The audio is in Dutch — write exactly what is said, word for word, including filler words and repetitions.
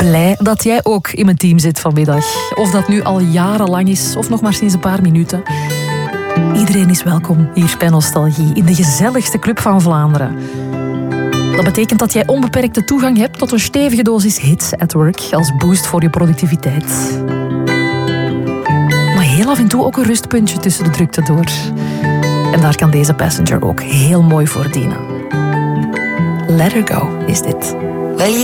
Blij dat jij ook in mijn team zit vanmiddag. Of dat nu al jarenlang is, of nog maar sinds een paar minuten. Iedereen is welkom hier bij Nostalgie, in de gezelligste club van Vlaanderen. Dat betekent dat jij onbeperkte toegang hebt tot een stevige dosis hits at work als boost voor je productiviteit. Maar heel af en toe ook een rustpuntje tussen de drukte door. En daar kan deze Passenger ook heel mooi voor dienen. Let Her Go is dit.